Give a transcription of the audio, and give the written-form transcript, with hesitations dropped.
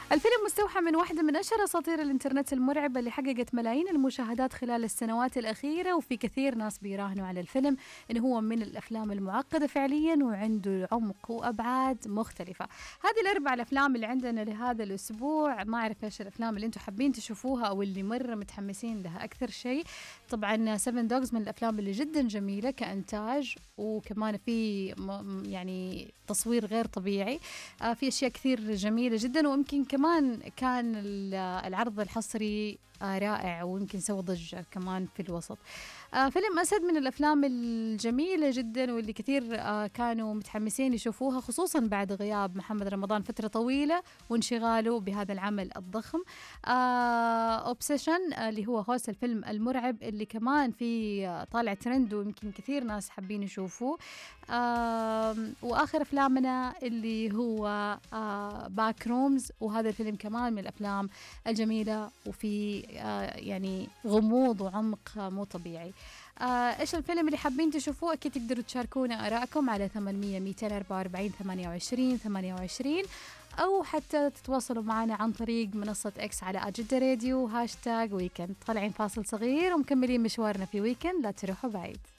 الفيلم مستوحى من واحدة من أشهر أساطير الإنترنت المرعبة اللي حققت ملايين المشاهدات خلال السنوات الأخيرة، وفي كثير ناس بيراهنوا على الفيلم إنه هو من الأفلام المعقدة فعليا وعنده عمق وأبعاد مختلفة. هذه الأربع الأفلام اللي عندنا لهذا الأسبوع. ما أعرف إيش الأفلام اللي أنتم حابين تشوفوها أو اللي مرة متحمسين لها أكثر شيء. طبعا 7 دوغز من الأفلام اللي جدا جميلة كإنتاج، وكمان في يعني تصوير غير طبيعي. في أشياء كثير جميلة جدا، ويمكن كمان كان العرض الحصري رائع، ويمكن سوى ضجة كمان في الوسط. فيلم أسد من الأفلام الجميلة جدا واللي كثير كانوا متحمسين يشوفوها، خصوصا بعد غياب محمد رمضان فترة طويلة وانشغاله بهذا العمل الضخم. أوبسيشن اللي هو هوس الفيلم المرعب اللي كمان في طالع ترند ويمكن كثير ناس حابين يشوفوه. وآخر أفلامنا اللي هو باك رومز، وهذا الفيلم كمان من الأفلام الجميلة وفي يعني غموض وعمق مو طبيعي. إيش الفيلم اللي حابين تشوفوه؟ أكيد تقدروا تشاركونا آراءكم على 800-244-28-28، أو حتى تتواصلوا معنا عن طريق منصة إكس على أجدة راديو #ويكند. طالعين فاصل صغير ومكملين مشوارنا في ويكند، لا تروحوا بعيد.